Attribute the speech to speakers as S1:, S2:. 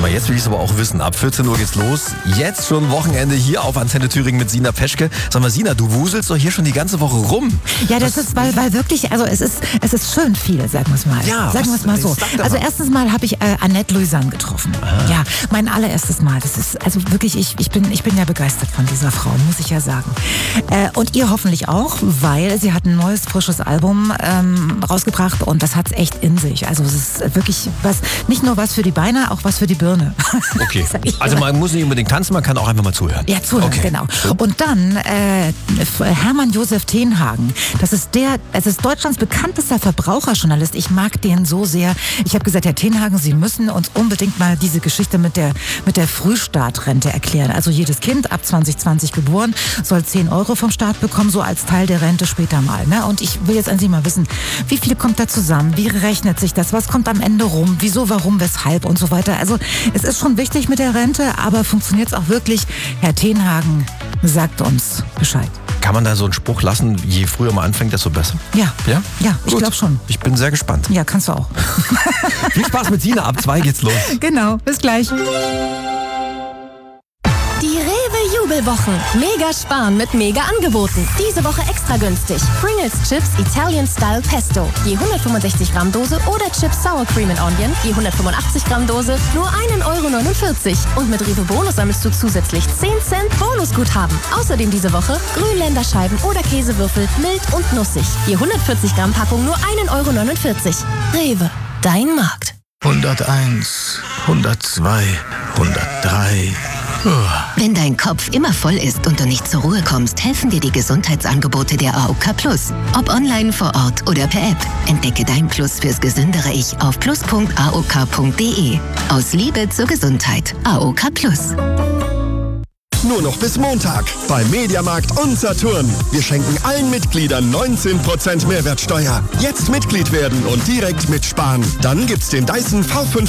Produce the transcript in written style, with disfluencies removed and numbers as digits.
S1: Mal jetzt will ich es aber auch wissen. Ab 14 Uhr geht's los. Jetzt schon Wochenende hier auf Antenne Thüringen mit Sina Peschke. Sag mal, Sina, du wuselst doch hier schon die ganze Woche rum.
S2: Ja, das ist, weil wirklich, also es ist schön viel, sagen wir es mal.
S1: Ja,
S2: sagen wir es mal so. Also erstens mal habe ich Annette Louisanne getroffen. Ja, mein allererstes Mal. Das ist, also wirklich, ich bin ja begeistert von dieser Frau, muss ich ja sagen. Und ihr hoffentlich auch, weil sie hat ein neues, frisches Album rausgebracht und das hat's echt in sich. Also es ist wirklich was, nicht nur was für die Beine, auch was für die Birne.
S1: Okay, also man muss nicht unbedingt tanzen, man kann auch einfach mal zuhören.
S2: Ja, zuhören, okay. Genau. Und dann Hermann Josef Tenhagen. Das ist Deutschlands bekanntester Verbraucherjournalist. Ich mag den so sehr. Ich habe gesagt, Herr Tenhagen, Sie müssen uns unbedingt mal diese Geschichte mit der Frühstartrente erklären. Also jedes Kind ab 2020 geboren soll 10 Euro vom Staat bekommen, so als Teil der Rente später mal. Ne? Und ich will jetzt an Sie mal wissen, wie viel kommt da zusammen? Wie rechnet sich das? Was kommt am Ende rum? Wieso, warum, weshalb und so weiter? Also es ist schon wichtig mit der Rente, aber funktioniert es auch wirklich? Herr Tenhagen sagt uns Bescheid.
S1: Kann man da so einen Spruch lassen, je früher man anfängt, desto besser?
S2: Ja.
S1: Ja?
S2: Ja, ich glaube schon.
S1: Ich bin sehr gespannt.
S2: Ja, kannst du auch.
S1: Viel Spaß mit Sina, ab 2 geht's los.
S2: Genau, bis gleich.
S3: Die Rewe-Jubelwochen. Mega sparen mit Mega-Angeboten. Diese Woche extra günstig. Pringles Chips Italian Style Pesto. Je 165 Gramm Dose oder Chips Sour Cream and Onion. Je 185 Gramm Dose nur 1,49 Euro. Und mit Rewe Bonus sammelst du zusätzlich 10 Cent Bonusguthaben. Außerdem diese Woche Grünländerscheiben oder Käsewürfel mild und nussig. Je 140 Gramm Packung nur 1,49 Euro. Rewe, dein Markt.
S4: 101, 102, 103...
S5: Wenn dein Kopf immer voll ist und du nicht zur Ruhe kommst, helfen dir die Gesundheitsangebote der AOK Plus. Ob online, vor Ort oder per App. Entdecke dein Plus fürs gesündere Ich auf plus.aok.de. Aus Liebe zur Gesundheit. AOK Plus.
S6: Nur noch bis Montag bei Mediamarkt und Saturn. Wir schenken allen Mitgliedern 19% Mehrwertsteuer. Jetzt Mitglied werden und direkt mitsparen. Dann gibt's den Dyson V5